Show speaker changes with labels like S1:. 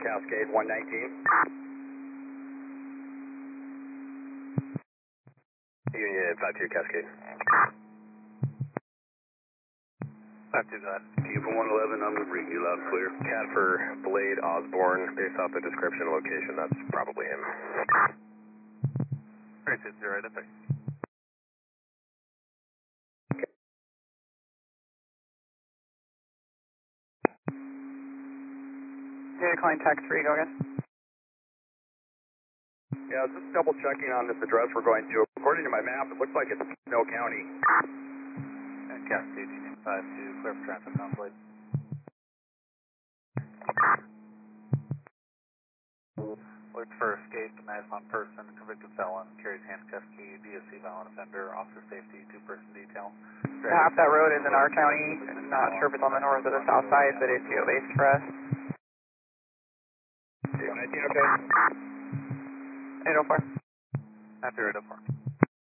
S1: Cascade 119. Union 52 Cascade. 52, go ahead.
S2: Keep 111, I'm going to bring you loud and clear.
S1: CAD for Blade Osborne, based off the description and location, that's probably him.
S3: 360, right up there.
S4: Data calling tax 3, go ahead.
S1: Yeah, just double checking on this address we're going to. According to my map, it looks like it's Snow County.
S3: And Cascade Union 52, clear for traffic on Blade. Look for escaped, knife on person, convicted felon, carries handcuff key, DSC violent offender, officer safety, two-person detail.
S4: Half that road is in our county. I'm not sure if it's on the north or the south side, but it's geo-based for us.
S1: 119, okay.
S4: 804.
S3: After 804.